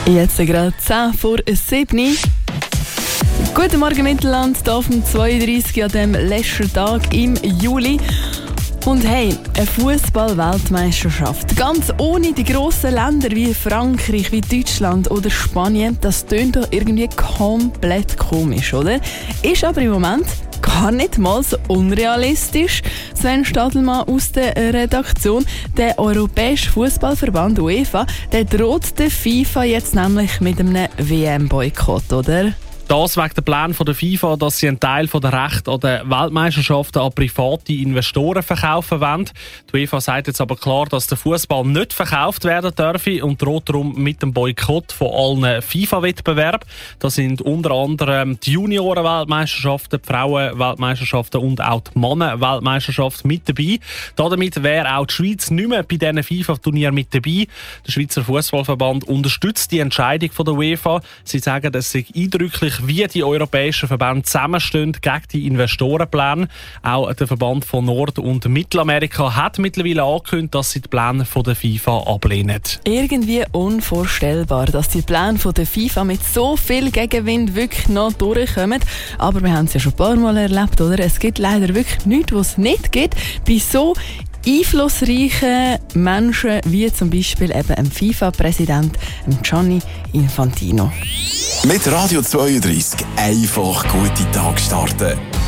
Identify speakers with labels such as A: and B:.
A: Jetzt gerade 10 vor 7. Guten Morgen Mittelland, hier auf dem 32 an dem letzten Tag im Juli. Und hey, eine Fußball-Weltmeisterschaft. Ganz ohne die grossen Länder wie Frankreich, wie Deutschland oder Spanien, das tönt doch irgendwie komplett komisch, oder? Ist aber im Moment gar nicht mal so unrealistisch. Sven Stadelmann aus der Redaktion. Der Europäische Fußballverband UEFA, der droht der FIFA jetzt nämlich mit einem WM-Boykott, oder?
B: Das wegen der Pläne der FIFA, dass sie einen Teil der Rechte an den Weltmeisterschaften an private Investoren verkaufen wollen. Die UEFA sagt jetzt aber klar, dass der Fußball nicht verkauft werden dürfe und droht darum mit dem Boykott von allen FIFA-Wettbewerben. Das sind unter anderem die Junioren-Weltmeisterschaften, die Frauen-Weltmeisterschaften und auch die Männer-Weltmeisterschaft mit dabei. Damit wäre auch die Schweiz nicht mehr bei diesen FIFA-Turnieren mit dabei. Der Schweizer Fußballverband unterstützt die Entscheidung der UEFA. Sie sagen, es sei eindrücklich, wie die europäischen Verbände zusammenstehen gegen die Investorenpläne. Auch der Verband von Nord- und Mittelamerika hat mittlerweile angekündigt, dass sie die Pläne von der FIFA ablehnen.
A: Irgendwie unvorstellbar, dass die Pläne von der FIFA mit so viel Gegenwind wirklich noch durchkommen. Aber wir haben es ja schon ein paar Mal erlebt, oder? Es gibt leider wirklich nichts, was es nicht gibt. Bei so einflussreichen Menschen wie zum Beispiel eben dem FIFA-Präsident Gianni Infantino.
C: Mit Radio 32 einfach gute Tage starten.